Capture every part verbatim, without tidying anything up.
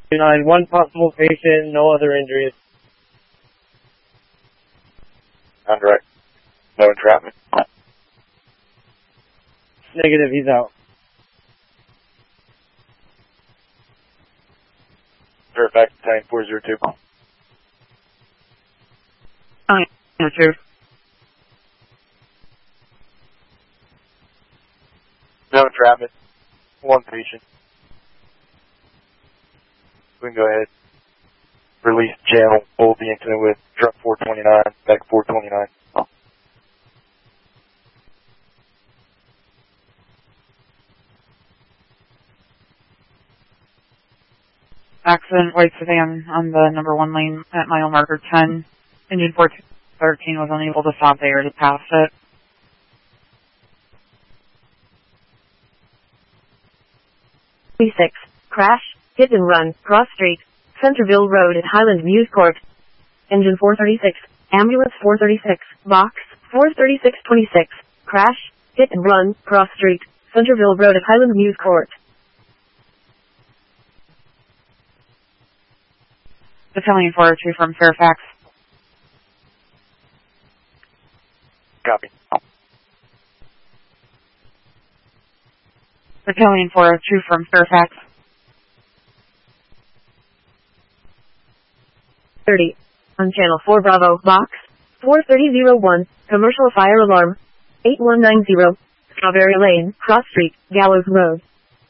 nine, one possible patient, no other injuries. On direct. No entrapment. Negative, he's out. Fairfax, Battalion four zero two. Nine, two. No entrapment. One patient. We can go ahead. Release channel. Hold the incident with truck four twenty-nine. Back four twenty-nine. Accident, white sedan on the number one lane at mile marker ten. Engine four thirteen was unable to stop there to pass it. three six. Crash, hit and run, cross street, Centerville Road at Highland Views Court. Engine four thirty-six, ambulance four thirty-six, box four thirty-six twenty-six. Crash, hit and run, cross street, Centerville Road at Highland Views Court. Battalion four oh two from Fairfax. Copy. Battalion four oh two from Fairfax. thirty. On channel four Bravo, box four thirty oh one, commercial fire alarm, eight one nine zero, Strawberry Lane, Cross Street, Gallows Road.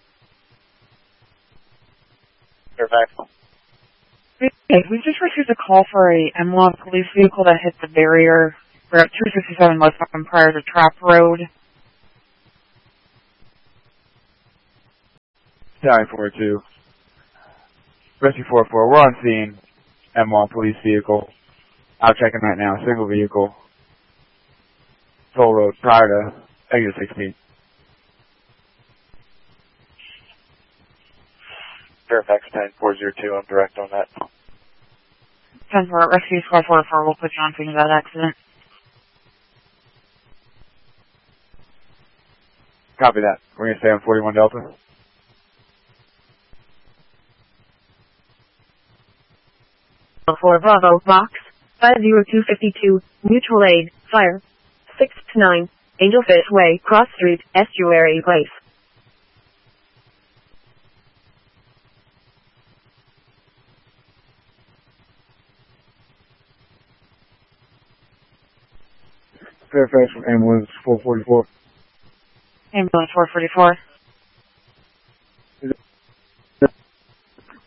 Fairfax. Okay, we just received a call for a M W A police vehicle that hit the barrier. We're at two sixty-seven West Fucking prior to Trap Road. Battalion four oh two. Rescue four oh four, we're on scene. M W A police vehicle. Out checking right now, single vehicle. Toll road prior to exit sixteen. Fairfax, Battalion four oh two, I'm direct on that. ten four, Rescue Squad four oh four will put you on scene of that accident. Copy that. We're going to stay on forty-one Delta. four Bravo, box five oh two fifty-two, mutual aid, fire, six to nine, Angelfish Way, Cross Street, Estuary Place. Fairfax from ambulance four forty-four. Ambulance four forty-four.